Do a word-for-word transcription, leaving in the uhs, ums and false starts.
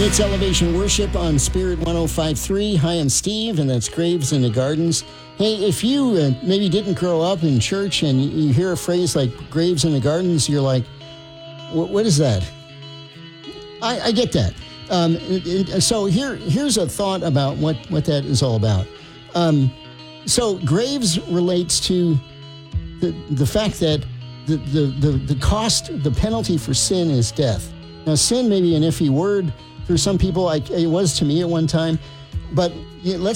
It's Elevation Worship on Spirit one oh five point three. Hi, I'm Steve, and that's Graves in the Gardens. Hey, if you uh, maybe didn't grow up in church and you, you hear a phrase like Graves in the Gardens, you're like, what is that? I, I get that. Um, it, it, so here, here's a thought about what, what that is all about. Um, so graves relates to the, the fact that the, the, the, the cost, the penalty for sin is death. Now, sin may be an iffy word for some people. I, it was to me at one time. But you know, let's